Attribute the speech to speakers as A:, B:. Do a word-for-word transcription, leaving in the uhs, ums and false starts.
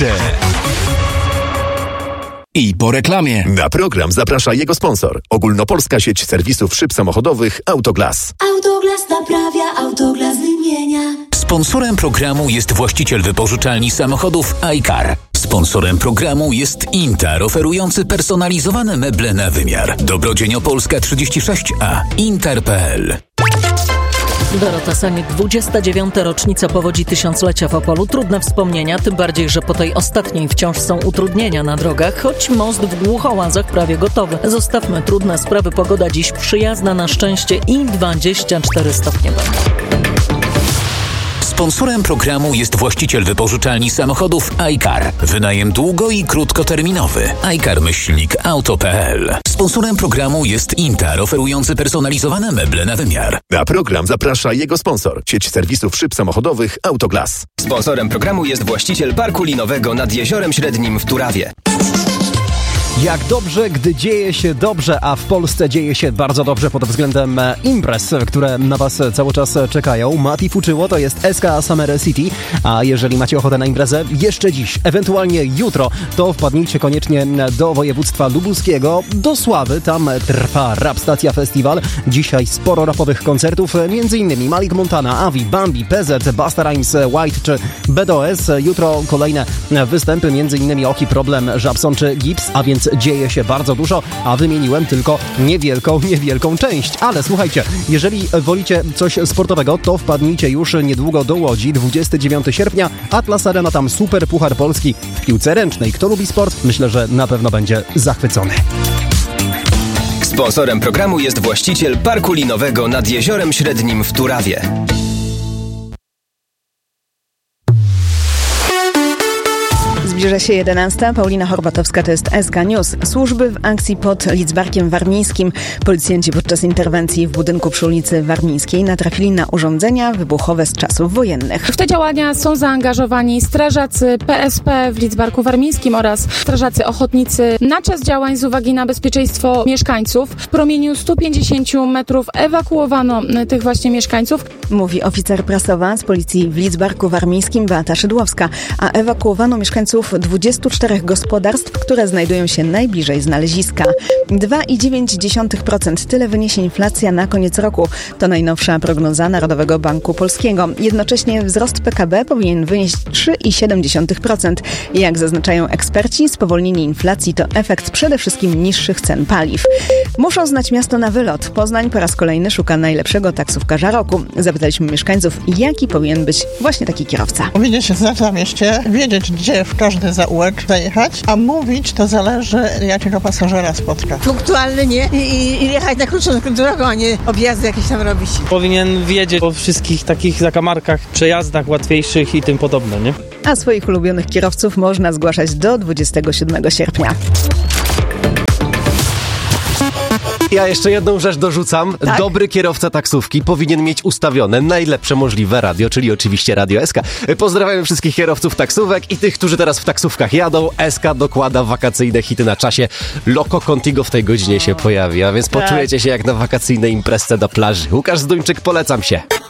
A: I po reklamie.
B: Na program zaprasza jego sponsor. Ogólnopolska sieć serwisów szyb samochodowych Autoglas.
C: Autoglas naprawia, Autoglas wymienia.
A: Sponsorem programu jest właściciel wypożyczalni samochodów iCar. Sponsorem programu jest Intar, oferujący personalizowane meble na wymiar. Dobrodzień Opolska trzydzieści sześć A. Intar kropka p l.
D: Dorota Sanik, dwudziesta dziewiąta rocznica powodzi tysiąclecia w Opolu. Trudne wspomnienia, tym bardziej, że po tej ostatniej wciąż są utrudnienia na drogach, choć most w Głuchołazach prawie gotowy. Zostawmy trudne sprawy, pogoda dziś przyjazna na szczęście i dwadzieścia cztery stopnie będzie.
A: Sponsorem programu jest właściciel wypożyczalni samochodów iCar. Wynajem długo- i krótkoterminowy. iCar myślnik auto kropka p l. Sponsorem programu jest Intar, oferujący personalizowane meble na wymiar.
B: Na program zaprasza jego sponsor. Sieć serwisów szyb samochodowych Autoglas.
E: Sponsorem programu jest właściciel parku linowego nad Jeziorem Średnim w Turawie.
F: Jak dobrze, gdy dzieje się dobrze, a w Polsce dzieje się bardzo dobrze pod względem imprez, które na Was cały czas czekają. Mati Fuczyło to jest S K Summer City, a jeżeli macie ochotę na imprezę jeszcze dziś, ewentualnie jutro, to wpadnijcie koniecznie do województwa lubuskiego, do Sławy. Tam trwa Rap Stacja Festiwal. Dzisiaj sporo rapowych koncertów, między innymi Malik Montana, Avi, Bambi, P Z, Busta Rhymes, White czy B D O S. Jutro kolejne występy, między innymi Oki Problem, Żabson czy Gibbs, a więc dzieje się bardzo dużo, a wymieniłem tylko niewielką, niewielką część. Ale słuchajcie, jeżeli wolicie coś sportowego, to wpadnijcie już niedługo do Łodzi, dwudziestego dziewiątego sierpnia. Atlas Arena, tam super puchar Polski w piłce ręcznej. Kto lubi sport? Myślę, że na pewno będzie zachwycony.
E: Sponsorem programu jest właściciel parku linowego nad Jeziorem Średnim w Turawie.
G: Zbliża się jedenasta. Paulina Horbatowska, to jest S K News. Służby w akcji pod Lidzbarkiem Warmińskim. Policjanci podczas interwencji w budynku przy ulicy Warmińskiej natrafili na urządzenia wybuchowe z czasów wojennych.
H: W te działania są zaangażowani strażacy P S P w Lidzbarku Warmińskim oraz strażacy ochotnicy. Na czas działań z uwagi na bezpieczeństwo mieszkańców w promieniu stu pięćdziesięciu metrów ewakuowano tych właśnie mieszkańców.
G: Mówi oficer prasowa z policji w Lidzbarku Warmińskim Beata Szydłowska, a ewakuowano mieszkańców dwudziestu czterech gospodarstw, które znajdują się najbliżej znaleziska. dwa i dziewięć dziesiątych procent tyle wyniesie inflacja na koniec roku. To najnowsza prognoza Narodowego Banku Polskiego. Jednocześnie wzrost P K B powinien wynieść trzy i siedem dziesiątych procent. Jak zaznaczają eksperci, spowolnienie inflacji to efekt przede wszystkim niższych cen paliw. Muszą znać miasto na wylot. Poznań po raz kolejny szuka najlepszego taksówkarza roku. Zapytaliśmy mieszkańców, jaki powinien być właśnie taki kierowca.
I: Powinien się znać na mieście, wiedzieć, gdzie w każdy zaułek zajechać, a mówić to zależy, jakiego pasażera spotka.
J: Punktualny, nie? I, i jechać na krótszą drogą, a nie objazdy jakieś tam robić.
K: Powinien wiedzieć o wszystkich takich zakamarkach, przejazdach łatwiejszych i tym podobne, nie?
G: A swoich ulubionych kierowców można zgłaszać do dwudziestego siódmego sierpnia.
F: Ja jeszcze jedną rzecz dorzucam. Tak? Dobry kierowca taksówki powinien mieć ustawione najlepsze możliwe radio, czyli oczywiście Radio S K. Pozdrawiam wszystkich kierowców taksówek i tych, którzy teraz w taksówkach jadą. S K dokłada wakacyjne hity na czasie. Loco Contigo w tej godzinie się pojawi, a więc poczujecie się jak na wakacyjnej imprezce do plaży. Łukasz Zduńczyk, polecam się.